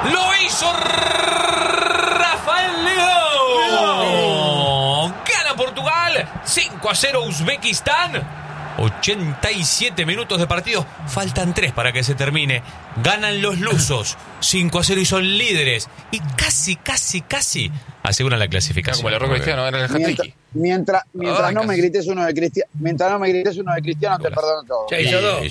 Lo hizo Rafael Leao. Gana Portugal. 5-0 Uzbekistán. 87 minutos de partido. Faltan 3 para que se termine. Ganan los lusos 5-0 y son líderes. Y casi aseguran la clasificación. Como el error Cristiano, era el hat-trick. Mientras no me grites uno de Cristiano, te perdono todo. Ya hizo dos.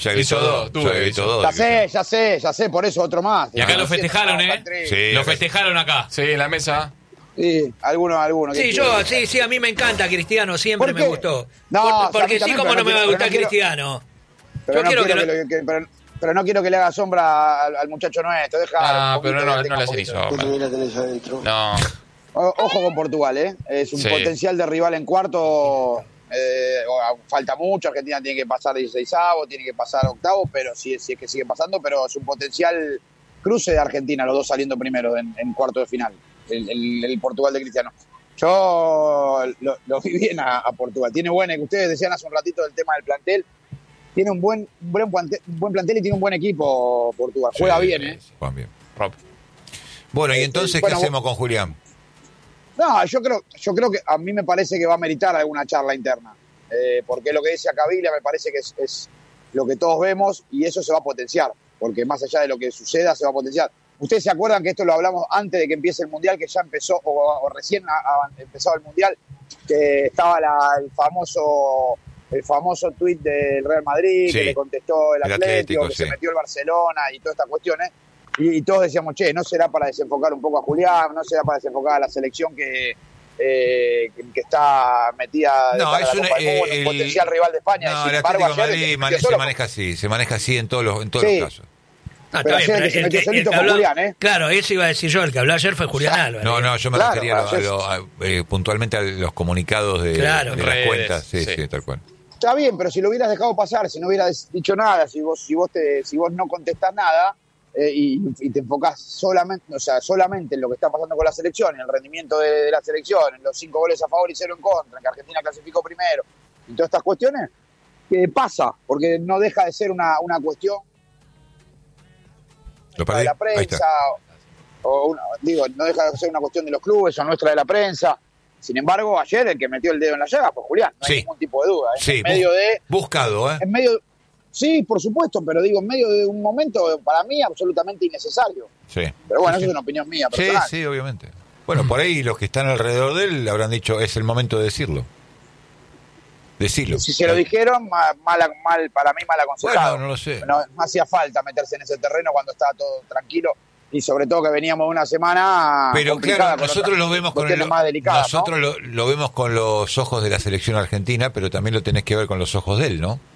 Ya sé, por eso otro más. Y acá lo festejaron, Sí, lo festejaron acá. Sí, en la mesa. Sí, algunos. Sí, sí, a mí me encanta Cristiano, siempre me gustó. No, porque sí, como no me va a gustar Cristiano. Yo quiero pero no quiero que le haga sombra al muchacho nuestro. Pero no le hacen sombra. No. Ojo con Portugal, es un potencial de rival en cuarto. Falta mucho. Argentina tiene que pasar 16avos, tiene que pasar octavos, pero si es que sigue pasando, pero es un potencial cruce de Argentina, los dos saliendo primero en cuarto de final. El Portugal de Cristiano. Yo lo vi bien a Portugal. Tiene ustedes decían hace un ratito del tema del plantel. Tiene un buen plantel y tiene un buen equipo Portugal. Juega bien, Juegan bien. Bueno, y entonces, ¿qué hacemos con Julián? No, yo creo que a mí me parece que va a meritar alguna charla interna. Porque lo que dice Cavilla me parece que es lo que todos vemos y eso se va a potenciar. Porque más allá de lo que suceda, se va a potenciar. Ustedes se acuerdan que esto lo hablamos antes de que empiece el Mundial, que ya empezó, o recién empezado el Mundial, que estaba el famoso tuit del Real Madrid, que le contestó el Atlético, que se metió el Barcelona y todas estas cuestiones. Y todos decíamos, ¿no será para desenfocar un poco a Julián? ¿No será para desenfocar a la selección que está metida un potencial rival de España? No, el Atlético de Madrid se maneja así en todos los casos. Pero ayer el que se metió solito fue Julián, Claro, eso iba a decir yo, el que habló ayer fue Julián Álvarez. No, yo me refería puntualmente a los comunicados de las cuentas. Sí, tal cual. Está bien, pero si lo hubieras dejado pasar, si no hubieras dicho nada, si vos no contestás nada y te enfocás solamente en lo que está pasando con la selección, en el rendimiento de la selección, en los 5 goles a favor y 0 en contra, en que Argentina clasificó primero, y todas estas cuestiones, ¿qué pasa? Porque no deja de ser una cuestión de la prensa, no deja de ser una cuestión de los clubes o nuestra de la prensa. Sin embargo, ayer el que metió el dedo en la llaga fue Julián, no hay ningún tipo de duda. En medio buscado, sí, por supuesto, pero en medio de un momento para mí absolutamente innecesario. Sí. Pero bueno, eso es una opinión mía personal. Sí, obviamente. Bueno, por ahí los que están alrededor de él habrán dicho, es el momento de decirlo. Decirlo. Si se lo dijeron, para mí mal aconsejado. Bueno, no lo sé. No hacía falta meterse en ese terreno cuando estaba todo tranquilo y sobre todo que veníamos de una semana. Pero claro, nosotros lo vemos lo vemos con los ojos de la selección argentina, pero también lo tenés que ver con los ojos de él, ¿no?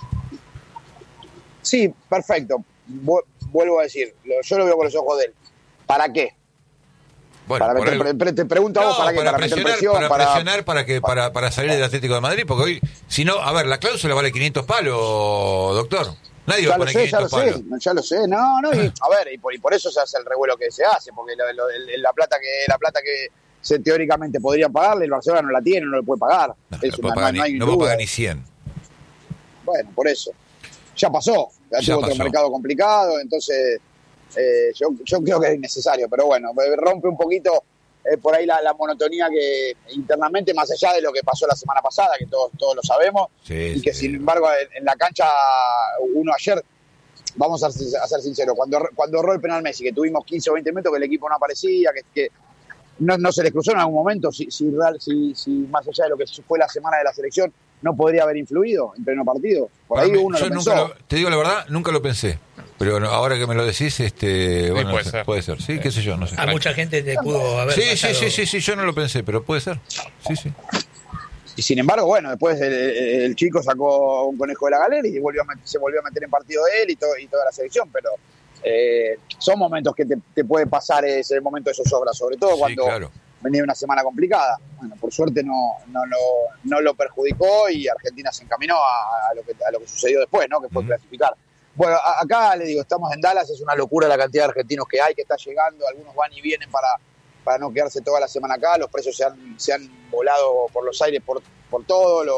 Sí, perfecto. Vuelvo a decir, yo lo veo con los ojos de él. ¿Para qué? Bueno, te pregunto a vos para qué, para presionar, para salir del Atlético de Madrid, porque hoy, si no, a ver, la cláusula vale 500 palos, doctor. Nadie va a poner 500 palos. Ya lo sé, no, y por eso se hace el revuelo que se hace, porque la plata que teóricamente podrían pagarle, el Barcelona no la tiene, no le puede pagar. No va a pagar ni 100. Bueno, por eso. Ya pasó, tuvo otro mercado complicado, entonces yo creo que es innecesario, pero bueno, rompe un poquito por ahí la monotonía que internamente, más allá de lo que pasó la semana pasada, que todos lo sabemos, y que sin embargo en la cancha uno ayer, vamos a ser sinceros, cuando erró el penal Messi, que tuvimos 15 o 20 minutos que el equipo no aparecía, que no se les cruzó en algún momento, si más allá de lo que fue la semana de la selección, no podría haber influido en pleno partido. Por ahí uno lo pensó. Te digo la verdad, nunca lo pensé. Pero ahora que me lo decís, bueno, puede ser. Sí, qué sé yo, no sé. A mucha gente te pudo haber pasado. Sí, yo no lo pensé, pero puede ser. Sí. Y sin embargo, bueno, después el chico sacó un conejo de la galera y se volvió a meter en partido de él y toda la selección, pero son momentos que te puede pasar ese momento de zozobra, sobre todo cuando venía una semana complicada. Bueno, por suerte no lo perjudicó y Argentina se encaminó a lo que sucedió después, ¿no? Que fue clasificar. Bueno, acá le digo, estamos en Dallas, es una locura la cantidad de argentinos que hay, que está llegando, algunos van y vienen para no quedarse toda la semana acá, los precios se han volado por los aires por todo,